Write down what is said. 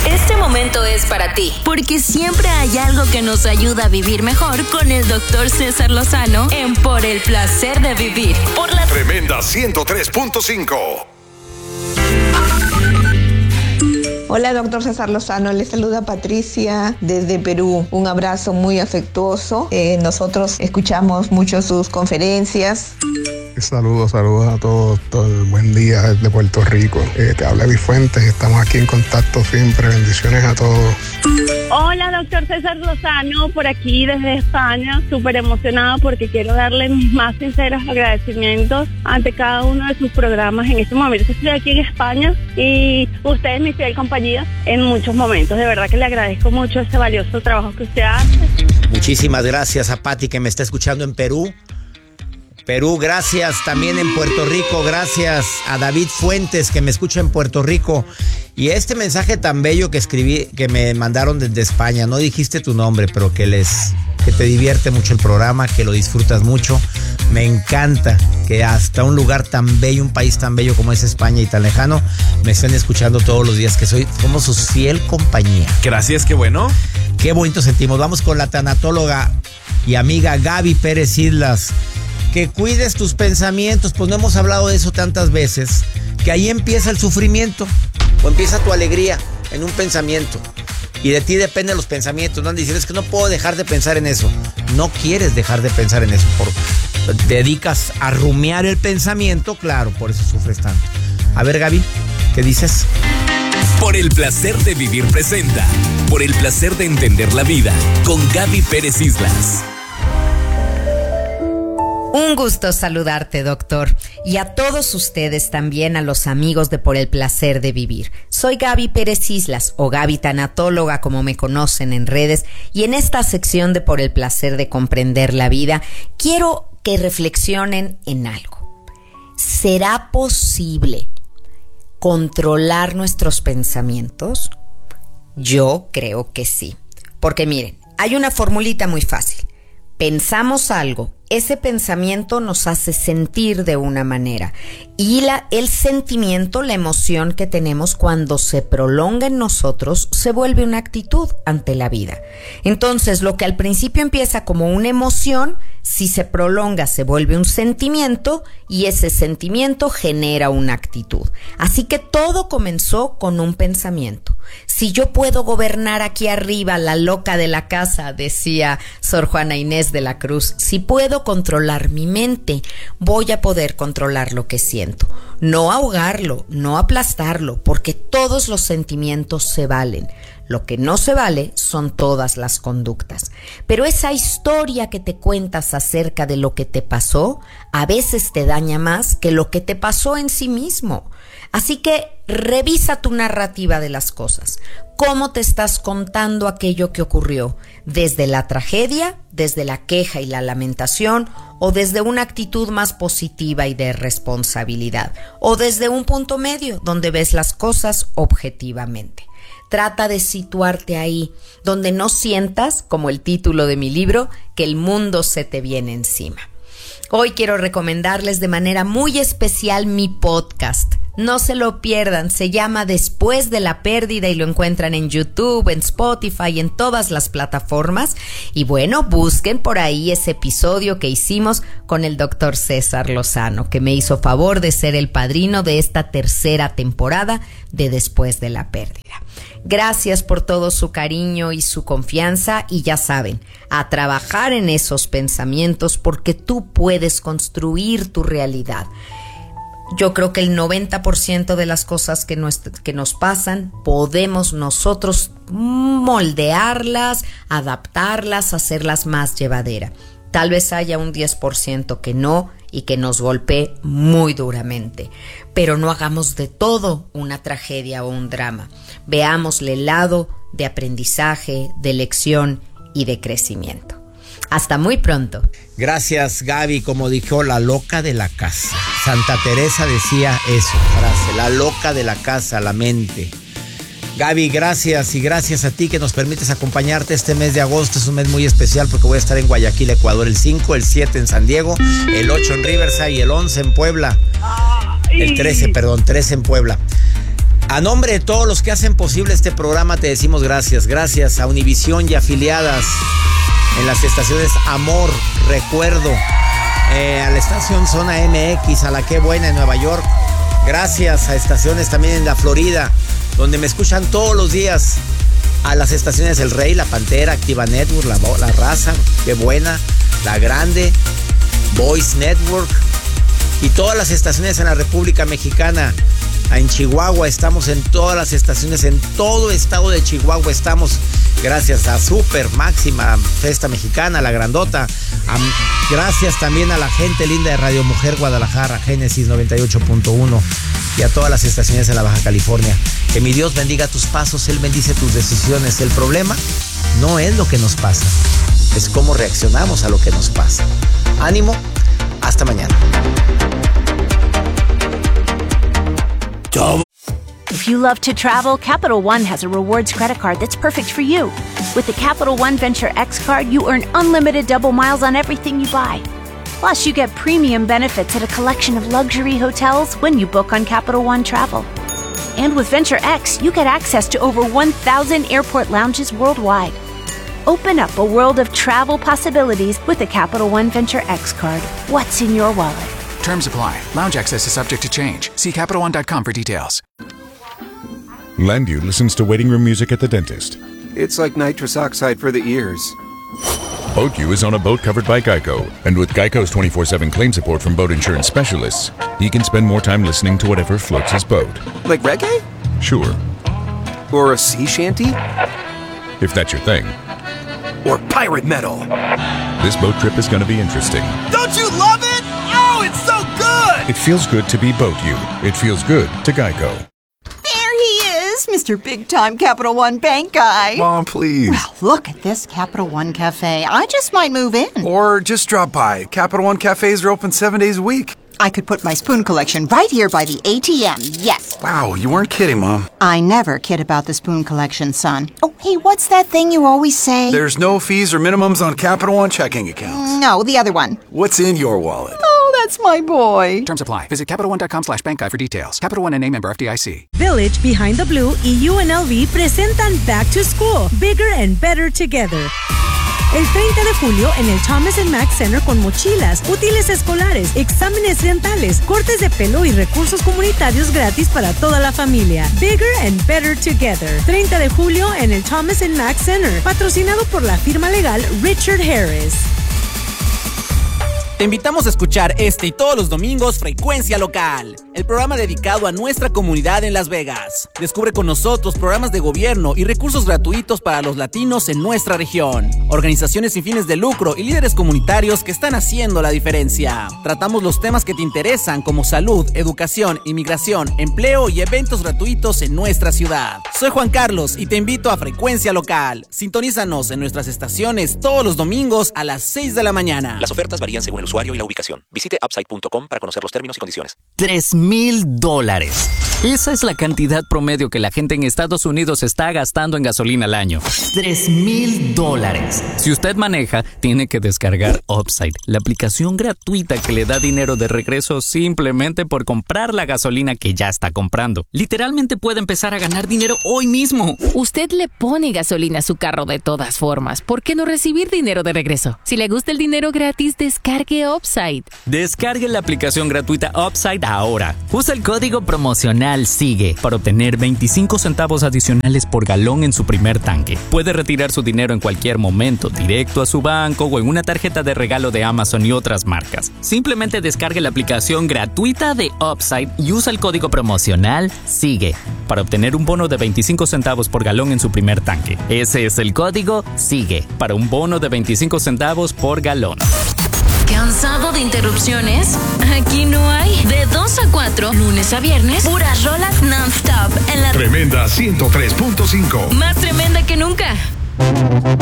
Este momento es para ti, porque siempre hay algo que nos ayuda a vivir mejor con el Dr. César Lozano en Por el Placer de Vivir. Por la Tremenda 103.5. Hola, doctor César Lozano, le saluda Patricia desde Perú. Un abrazo muy afectuoso. Nosotros escuchamos mucho sus conferencias. Saludos a todos. Buen día desde Puerto Rico. Te habla Eddie Fuentes. Estamos aquí en contacto siempre. Bendiciones a todos. Hola, doctor César Lozano, por aquí desde España. Súper emocionado porque quiero darle mis más sinceros agradecimientos ante cada uno de sus programas. En este momento estoy aquí en España y usted es mi fiel compañía en muchos momentos. De verdad que le agradezco mucho ese valioso trabajo que usted hace. Muchísimas gracias a Pati, que me está escuchando en Perú. Gracias también en Puerto Rico, gracias a David Fuentes, que me escucha en Puerto Rico. Y este mensaje tan bello que escribí, que me mandaron desde España, no dijiste tu nombre, pero que te divierte mucho el programa, que lo disfrutas mucho. Me encanta que hasta un lugar tan bello, un país tan bello como es España y tan lejano, me estén escuchando todos los días, que somos su fiel compañía. Gracias, qué bueno. Qué bonito sentimos. Vamos con la tanatóloga y amiga Gaby Pérez Islas. Que cuides tus pensamientos, pues no hemos hablado de eso tantas veces, que ahí empieza el sufrimiento o empieza tu alegría en un pensamiento. Y de ti dependen los pensamientos. No dicen, es que no puedo dejar de pensar en eso. No quieres dejar de pensar en eso. Te dedicas a rumiar el pensamiento, claro, por eso sufres tanto. A ver, Gaby, ¿qué dices? Por el Placer de Vivir presenta Por el Placer de Entender la Vida con Gaby Pérez Islas. Un gusto saludarte, doctor, y a todos ustedes también, a los amigos de Por el Placer de Vivir. Soy Gaby Pérez Islas, o Gaby Tanatóloga, como me conocen en redes, y en esta sección de Por el Placer de Comprender la Vida, quiero que reflexionen en algo. ¿Será posible controlar nuestros pensamientos? Yo creo que sí, porque miren, hay una formulita muy fácil. Pensamos algo, ese pensamiento nos hace sentir de una manera y el sentimiento, la emoción que tenemos cuando se prolonga en nosotros se vuelve una actitud ante la vida. Entonces, lo que al principio empieza como una emoción, si se prolonga se vuelve un sentimiento y ese sentimiento genera una actitud. Así que todo comenzó con un pensamiento. Si yo puedo gobernar aquí arriba, la loca de la casa, decía Sor Juana Inés de la Cruz, si puedo controlar mi mente, voy a poder controlar lo que siento. No ahogarlo, no aplastarlo, porque todos los sentimientos se valen. Lo que no se vale son todas las conductas. Pero esa historia que te cuentas acerca de lo que te pasó, a veces te daña más que lo que te pasó en sí mismo. Así que revisa tu narrativa de las cosas. ¿Cómo te estás contando aquello que ocurrió? ¿Desde la tragedia, desde la queja y la lamentación, o desde una actitud más positiva y de responsabilidad? ¿O desde un punto medio donde ves las cosas objetivamente? Trata de situarte ahí, donde no sientas, como el título de mi libro, que el mundo se te viene encima. Hoy quiero recomendarles de manera muy especial mi podcast. No se lo pierdan, se llama Después de la Pérdida y lo encuentran en YouTube, en Spotify, en todas las plataformas. Y bueno, busquen por ahí ese episodio que hicimos con el doctor César Lozano, que me hizo favor de ser el padrino de esta tercera temporada de Después de la Pérdida. Gracias por todo su cariño y su confianza y ya saben, a trabajar en esos pensamientos porque tú puedes construir tu realidad. Yo creo que el 90% de las cosas que nos pasan podemos nosotros moldearlas, adaptarlas, hacerlas más llevaderas. Tal vez haya un 10% que no y que nos golpee muy duramente. Pero no hagamos de todo una tragedia o un drama. Veámosle el lado de aprendizaje, de lección y de crecimiento. Hasta muy pronto. Gracias, Gaby. Como dijo la loca de la casa. Santa Teresa decía eso, frase, la loca de la casa, la mente. Gaby, gracias, y gracias a ti que nos permites acompañarte este mes de agosto. Es un mes muy especial porque voy a estar en Guayaquil, Ecuador, el 5, el 7 en San Diego, el 8 en Riverside y el 11 en Puebla. El 13 en Puebla. A nombre de todos los que hacen posible este programa te decimos gracias. Gracias a Univisión y afiliadas en las estaciones Amor, Recuerdo, a la estación Zona MX, a la Qué Buena en Nueva York. Gracias a estaciones también en la Florida, donde me escuchan todos los días. A las estaciones El Rey, La Pantera, Activa Network, La Raza, Qué Buena, La Grande, Voice Network y todas las estaciones en la República Mexicana. En Chihuahua estamos en todas las estaciones, en todo estado de Chihuahua estamos, gracias a Super Máxima, Festa Mexicana, La Grandota. Gracias también a la gente linda de Radio Mujer Guadalajara, Génesis 98.1 y a todas las estaciones de la Baja California. Que mi Dios bendiga tus pasos, Él bendice tus decisiones. El problema no es lo que nos pasa, es cómo reaccionamos a lo que nos pasa. Ánimo, hasta mañana. If you love to travel, Capital One has a rewards credit card that's perfect for you. With the Capital One Venture X card, you earn unlimited double miles on everything you buy. Plus, you get premium benefits at a collection of luxury hotels when you book on Capital One Travel. And with Venture X, you get access to over 1,000 airport lounges worldwide. Open up a world of travel possibilities with the Capital One Venture X card. What's in your wallet? Terms apply. Lounge access is subject to change. See CapitalOne.com for details. Landu listens to waiting room music at the dentist. It's like nitrous oxide for the ears. BoatU is on a boat covered by Geico. And with Geico's 24/7 claim support from boat insurance specialists, he can spend more time listening to whatever floats his boat. Like reggae? Sure. Or a sea shanty? If that's your thing. Or pirate metal? This boat trip is going to be interesting. Don't you love it? Oh, it's so good! It feels good to be BoatU. It feels good to Geico. Mr. Big-Time Capital One Bank guy. Mom, please. Well, look at this Capital One Cafe. I just might move in. Or just drop by. Capital One Cafes are open 7 days a week. I could put my spoon collection right here by the ATM, yes. Wow, you weren't kidding, Mom. I never kid about the spoon collection, son. Oh, hey, what's that thing you always say? There's no fees or minimums on Capital One checking accounts. No, the other one. What's in your wallet? Oh, that's my boy. Terms apply. Visit CapitalOne.com/bankguy for details. Capital One and a member FDIC. Village, Behind the Blue y UNLV presentan Back to School, Bigger and Better Together. El 30 de julio en el Thomas & Mack Center con mochilas, útiles escolares, exámenes dentales, cortes de pelo y recursos comunitarios gratis para toda la familia. Bigger and Better Together. 30 de julio en el Thomas & Mack Center, patrocinado por la firma legal Richard Harris. Te invitamos a escuchar este y todos los domingos Frecuencia Local, el programa dedicado a nuestra comunidad en Las Vegas. Descubre con nosotros programas de gobierno y recursos gratuitos para los latinos en nuestra región, organizaciones sin fines de lucro y líderes comunitarios que están haciendo la diferencia. Tratamos los temas que te interesan como salud, educación, inmigración, empleo y eventos gratuitos en nuestra ciudad. Soy Juan Carlos y te invito a Frecuencia Local. Sintonízanos en nuestras estaciones todos los domingos a las 6 de la mañana. Las ofertas varían según el usuario y la ubicación. Visite upside.com para conocer los términos y condiciones. $3,000. Esa es la cantidad promedio que la gente en Estados Unidos está gastando en gasolina al año. $3,000. Si usted maneja, tiene que descargar Upside, la aplicación gratuita que le da dinero de regreso simplemente por comprar la gasolina que ya está comprando. Literalmente puede empezar a ganar dinero hoy mismo. Usted le pone gasolina a su carro de todas formas. ¿Por qué no recibir dinero de regreso? Si le gusta el dinero gratis, descargue Upside. Descargue la aplicación gratuita Upside ahora. Usa el código promocional SIGUE para obtener 25 centavos adicionales por galón en su primer tanque. Puede retirar su dinero en cualquier momento, directo a su banco o en una tarjeta de regalo de Amazon y otras marcas. Simplemente descargue la aplicación gratuita de Upside y usa el código promocional SIGUE para obtener un bono de 25 centavos por galón en su primer tanque. Ese es el código SIGUE para un bono de 25 centavos por galón. ¿Cansado de interrupciones? Aquí no hay. De 2 a 4, lunes a viernes, puras rolas non-stop en la Tremenda 103.5. Más tremenda que nunca.